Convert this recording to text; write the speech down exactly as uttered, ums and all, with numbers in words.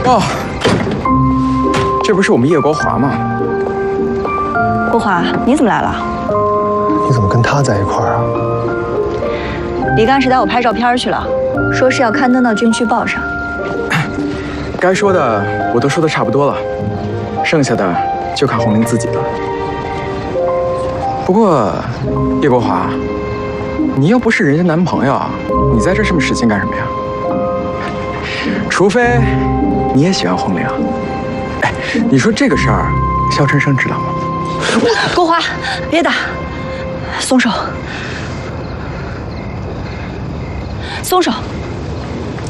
哦，这不是我们叶国华吗？ 国华，你怎么来了？ 你怎么跟他在一块儿啊？ 李干事带我拍照片去了，说是要刊登到军区报上。 该说的我都说的差不多了，剩下的就看红玲自己了。不过，叶国华，你又不是人家男朋友，你在这这么使劲干什么呀？除非你也喜欢红玲。哎，你说这个事儿，肖春生知道吗？ 国华，别打，松手，松手。